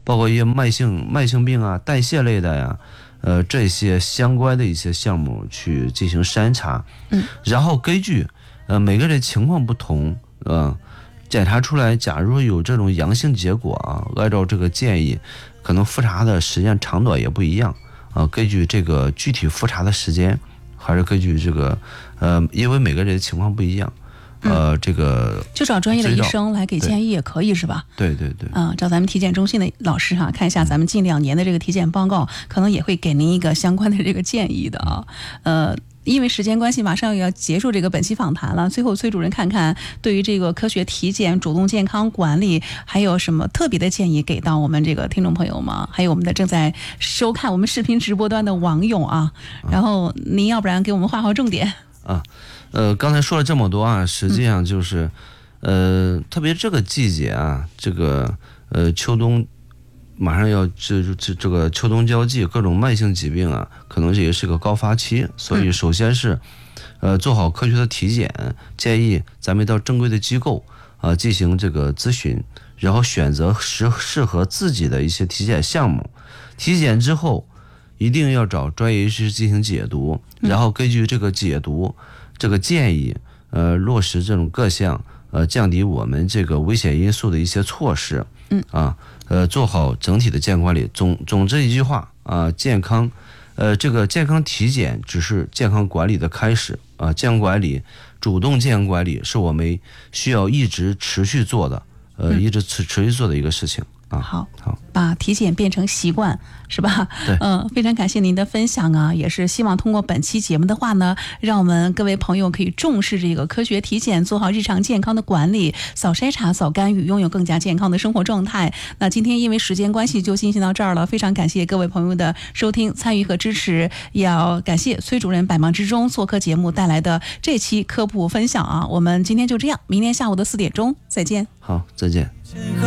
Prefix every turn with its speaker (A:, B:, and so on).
A: 包括一些慢性病啊、代谢类的呀，这些相关的一些项目去进行筛查，然后根据每个人情况不同，检查出来，假如有这种阳性结果啊，按照这个建议，可能复查的时间长短也不一样啊，根据这个具体复查的时间，还是根据这个因为每个人的情况不一样。这个
B: 就找专业的医生来给建议也可以是吧？
A: 对。
B: 找咱们体检中心的老师哈，看一下咱们近2年的这个体检报告，可能也会给您一个相关的这个建议的啊。因为时间关系，马上要结束这个本期访谈了。最后，崔主任看看对于这个科学体检、主动健康管理，还有什么特别的建议给到我们这个听众朋友吗？还有我们的正在收看我们视频直播端的网友啊。然后您要不然给我们画好重点
A: 啊。刚才说了这么多啊，实际上就是，特别这个季节啊，这个秋冬马上要这个秋冬交际，各种慢性疾病啊，可能这也是个高发期，所以首先是，做好科学的体检，建议咱们到正规的机构进行这个咨询，然后选择适合自己的一些体检项目，体检之后一定要找专业医师进行解读，然后根据这个解读。这个建议，落实这种各项，降低我们这个危险因素的一些措施，做好整体的健康管理。总之一句话啊，健康，这个健康体检只是健康管理的开始啊，健康管理，主动健康管理是我们需要一直持续做的，一直持续做的一个事情。
B: 好，把体检变成习惯，是吧？
A: 对，
B: 非常感谢您的分享啊，也是希望通过本期节目的话呢，让我们各位朋友可以重视这个科学体检，做好日常健康的管理，早筛查、早干预，拥有更加健康的生活状态。那今天因为时间关系就进行到这儿了，非常感谢各位朋友的收听、参与和支持，也要感谢崔主任百忙之中做客节目带来的这期科普分享啊。我们今天就这样，明天下午的4点钟再见。
A: 好，再见。